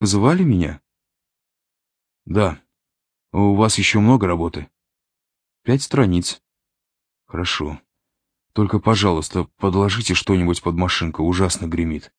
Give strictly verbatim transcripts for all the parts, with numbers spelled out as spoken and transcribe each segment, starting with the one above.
Вызывали меня? Да. У вас еще много работы? Пять страниц. Хорошо. Только, пожалуйста, подложите что-нибудь под машинку, ужасно гремит.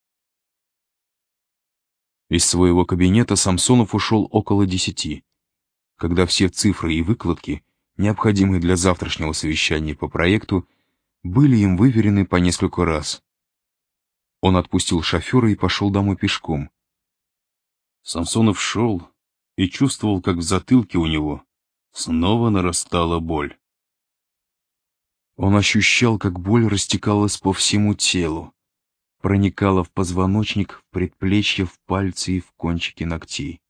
Из своего кабинета Самсонов ушел около десяти, когда все цифры и выкладки, необходимые для завтрашнего совещания по проекту, были им выверены по несколько раз. Он отпустил шофера и пошел домой пешком. Самсонов шел и чувствовал, как в затылке у него снова нарастала боль. Он ощущал, как боль растекалась по всему телу, проникала в позвоночник, в предплечье, в пальцы и в кончики ногтей.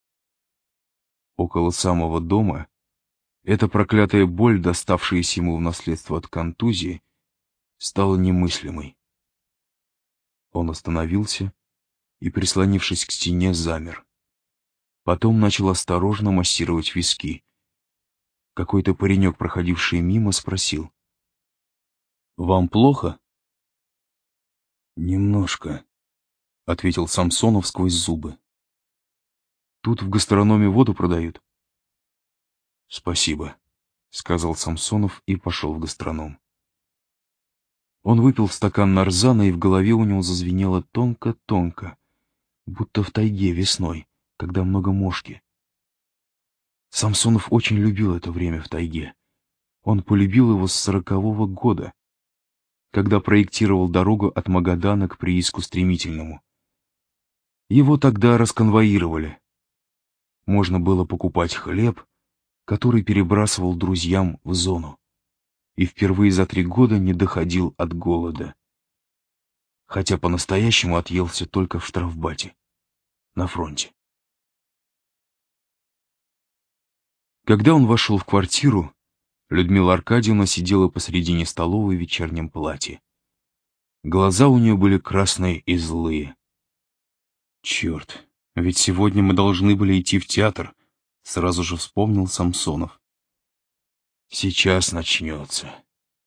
Около самого дома эта проклятая боль, доставшаяся ему в наследство от контузии, стала немыслимой. Он остановился и, прислонившись к стене, замер. Потом начал осторожно массировать виски. Какой-то паренек, проходивший мимо, спросил: «Вам плохо?» «Немножко», — ответил Самсонов сквозь зубы. «Тут в гастрономе воду продают?» «Спасибо», — сказал Самсонов и пошел в гастроном. Он выпил стакан нарзана, и в голове у него зазвенело тонко-тонко, будто в тайге весной, когда много мошки. Самсонов очень любил это время в тайге. Он полюбил его с сорокового года, когда проектировал дорогу от Магадана к прииску Стремительному. Его тогда расконвоировали. Можно было покупать хлеб, который перебрасывал друзьям в зону, и впервые за три года не доходил от голода. Хотя по-настоящему отъелся только в штрафбате, на фронте. Когда он вошел в квартиру, Людмила Аркадьевна сидела посредине столовой в вечернем платье. Глаза у нее были красные и злые. «Черт, ведь сегодня мы должны были идти в театр», — сразу же вспомнил Самсонов. «Сейчас начнется».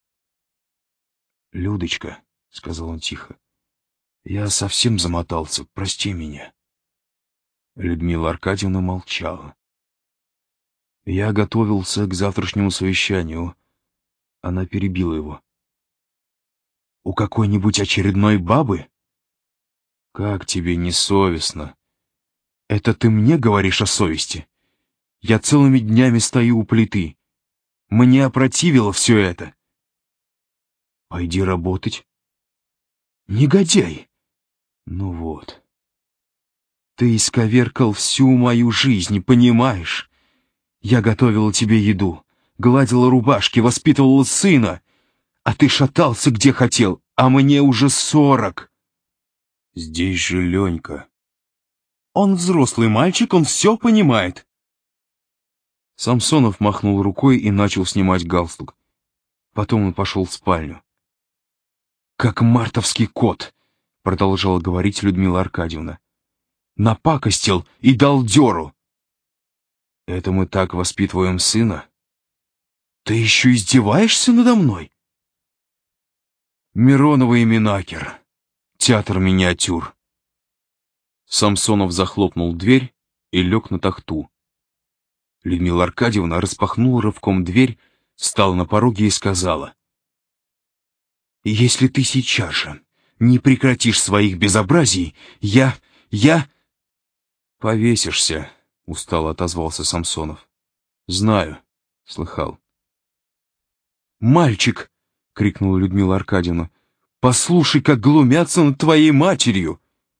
«Людочка», — сказал он тихо, — «я совсем замотался, прости меня». Людмила Аркадьевна молчала. «Я готовился к завтрашнему совещанию». Она перебила его. «У какой-нибудь очередной бабы?» «Как тебе не совестно?» «Это ты мне говоришь о совести? Я целыми днями стою у плиты. Мне опротивило все это». «Пойди работать». «Негодяй!» «Ну вот. Ты исковеркал всю мою жизнь, понимаешь? Я готовила тебе еду, гладила рубашки, воспитывала сына, а ты шатался где хотел, а мне уже сорок». «Здесь же Ленька». «Он взрослый мальчик, он все понимает». Самсонов махнул рукой и начал снимать галстук. Потом он пошел в спальню. «Как мартовский кот», — продолжала говорить Людмила Аркадьевна. «Напакостил и дал дёру». «Это мы так воспитываем сына?» «Ты еще издеваешься надо мной?» «Миронова и Минакер. Театр миниатюр». Самсонов захлопнул дверь и лег на тахту. Людмила Аркадьевна распахнула рывком дверь, встала на пороге и сказала: «Если ты сейчас же не прекратишь своих безобразий, я... я...» «Повесишься», — устало отозвался Самсонов. «Знаю», — слыхал. «Мальчик!» — крикнула Людмила Аркадьевна. «Послушай, как глумятся над твоей матерью!»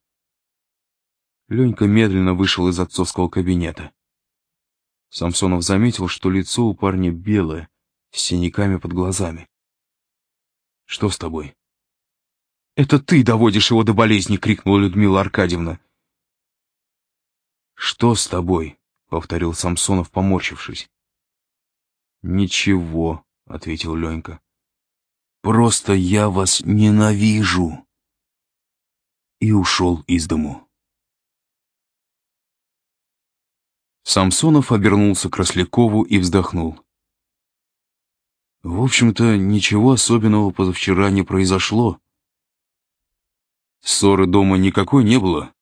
Ленька медленно вышел из отцовского кабинета. Самсонов заметил, что лицо у парня белое, с синяками под глазами. «Что с тобой?» «Это ты доводишь его до болезни!» — крикнула Людмила Аркадьевна. «Что с тобой?» — повторил Самсонов, поморщившись. «Ничего», — ответил Ленька. «Просто я вас ненавижу!» И ушел из дому. Самсонов обернулся к Рослякову и вздохнул. «В общем-то, ничего особенного позавчера не произошло. Ссоры дома никакой не было?»